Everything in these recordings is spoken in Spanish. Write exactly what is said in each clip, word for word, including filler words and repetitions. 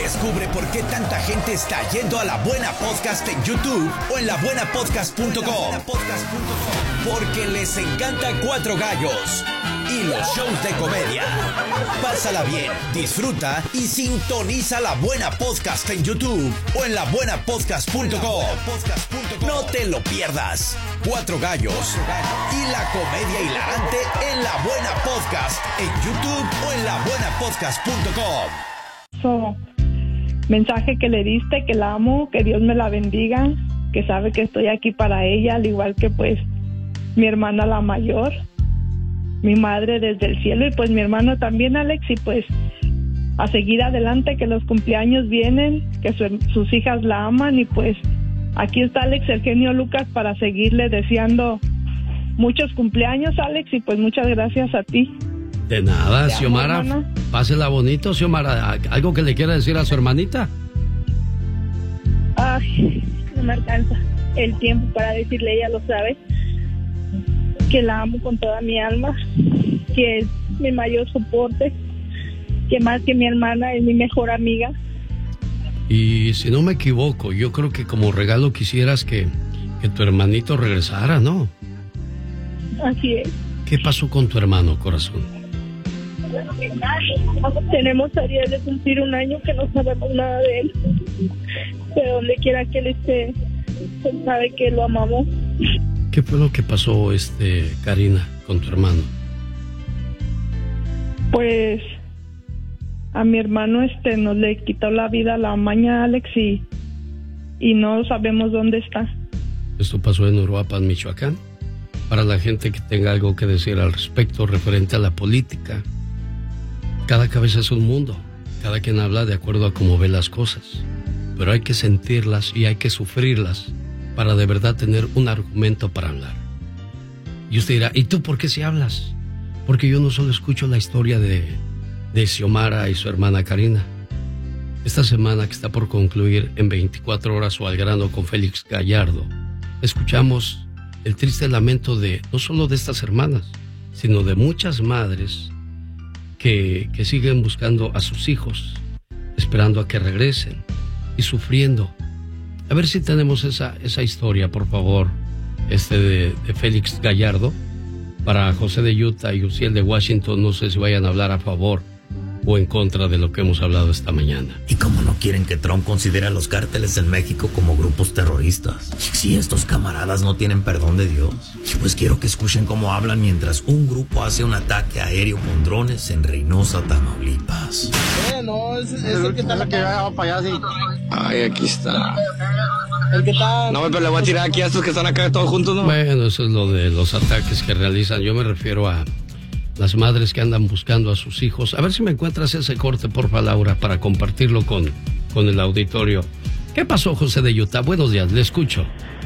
Descubre por qué tanta gente está yendo a La Buena Podcast en YouTube o en la buena podcast punto com. Porque les encanta Cuatro Gallos y los shows de comedia. Pásala bien, disfruta y sintoniza La Buena Podcast en YouTube o en la buena podcast punto com. No te lo pierdas. Cuatro Gallos y la comedia hilarante en La Buena Podcast en YouTube o en la buena podcast punto com. So, mensaje que le diste, que la amo, que Dios me la bendiga, que sabe que estoy aquí para ella, al igual que pues mi hermana la mayor, mi madre desde el cielo, y pues mi hermano también, Alex, y pues a seguir adelante, que los cumpleaños vienen, que su, sus hijas la aman, y pues aquí está Alex, el genio Lucas, para seguirle deseando muchos cumpleaños, Alex, y pues muchas gracias a ti. De nada, Xiomara, pásela bonito, Xiomara. ¿Algo que le quiera decir a su hermanita? Ay, no me alcanza el tiempo para decirle, ella lo sabe, que la amo con toda mi alma, que es mi mayor soporte, que más que mi hermana es mi mejor amiga. Y si no me equivoco, yo creo que como regalo quisieras que, que tu hermanito regresara, ¿no? Así es. ¿Qué pasó con tu hermano, corazón? Tenemos a día de cumplir un año que no sabemos nada de él. De donde quiera que él esté, él sabe que lo amamos. ¿Qué fue lo que pasó, este, Karina, con tu hermano? Pues a mi hermano este nos le quitó la vida la maña, Alex, y, y no sabemos dónde está. Esto pasó en Uruapan, Michoacán. Para la gente que tenga algo que decir al respecto referente a la política, cada cabeza es un mundo, cada quien habla de acuerdo a cómo ve las cosas, pero hay que sentirlas y hay que sufrirlas para de verdad tener un argumento para hablar. Y usted dirá, ¿y tú por qué si hablas? Porque yo no solo escucho la historia de, de Xiomara y su hermana Karina. Esta semana que está por concluir en veinticuatro horas o al grano con Félix Gallardo, escuchamos el triste lamento de no solo de estas hermanas, sino de muchas madres que, que siguen buscando a sus hijos, esperando a que regresen y sufriendo. A ver si tenemos esa, esa historia, por favor, este de, de Félix Gallardo, para José de Utah y Uciel de Washington. No sé si vayan a hablar a favor o en contra de lo que hemos hablado esta mañana. ¿Y cómo no quieren que Trump considere a los cárteles en México como grupos terroristas? Si estos camaradas no tienen perdón de Dios, pues quiero que escuchen cómo hablan mientras un grupo hace un ataque aéreo con drones en Reynosa, Tamaulipas. Eh, no, es, es el que está la que va para allá, sí. Ay, aquí está. El que está... No, pero le voy a tirar aquí a estos que están acá todos juntos, ¿no? Bueno, eso es lo de los ataques que realizan. Yo me refiero a las madres que andan buscando a sus hijos. A ver si me encuentras ese corte, porfa, Laura, para compartirlo con, con el auditorio. ¿Qué pasó, José de Utah? Buenos días, le escucho.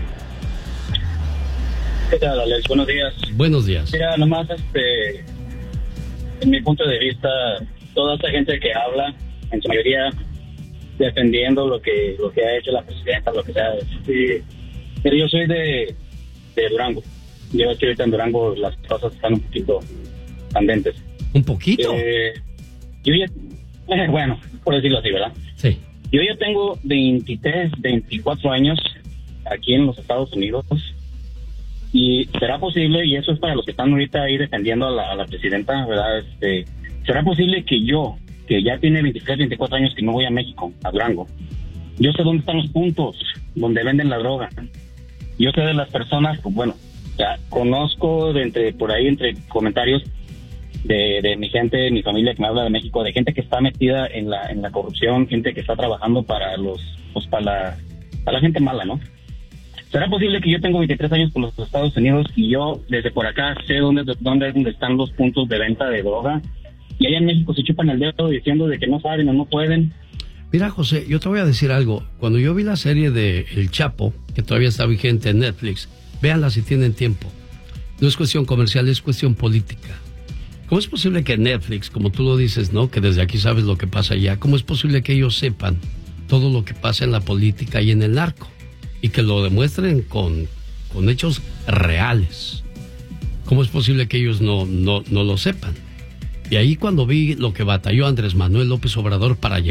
¿Qué tal, Alex? Buenos días. Buenos días. Mira, nomás, este, en mi punto de vista, toda esta gente que habla, en su mayoría, defendiendo lo que lo que ha hecho la presidenta, lo que sea. Sí. Pero yo soy de, de Durango. Yo estoy ahorita en Durango, las cosas están un poquito candentes. ¿Un poquito? Eh, yo ya, eh, bueno, por decirlo así, ¿verdad? Sí. Yo ya tengo veintitrés, veinticuatro años aquí en los Estados Unidos. Y será posible, y eso es para los que están ahorita ahí defendiendo a la, a la presidenta, ¿verdad? Este, será posible que yo, que ya tiene veintitrés, veinticuatro años que no voy a México, a Durango, yo sé dónde están los puntos donde venden la droga. Yo sé de las personas, pues bueno, ya conozco de entre por ahí entre comentarios de, de mi gente, mi familia que me habla de México, de gente que está metida en la en la corrupción, gente que está trabajando para los pues para la, para la gente mala, ¿no? ¿Será posible que yo tengo veintitrés años con los Estados Unidos y yo desde por acá sé dónde dónde, dónde están los puntos de venta de droga? Y allá en México se chupan el dedo diciendo de que no saben o no pueden. Mira, José, yo te voy a decir algo. Cuando yo vi la serie de El Chapo, que todavía está vigente en Netflix, véanla si tienen tiempo. No es cuestión comercial, es cuestión política. ¿Cómo es posible que Netflix, como tú lo dices, ¿no? Que desde aquí sabes lo que pasa allá. ¿Cómo es posible que ellos sepan todo lo que pasa en la política y en el narco? Y que lo demuestren con, con hechos reales. ¿Cómo es posible que ellos no, no, no lo sepan? Y ahí cuando vi lo que batalló Andrés Manuel López Obrador para llegar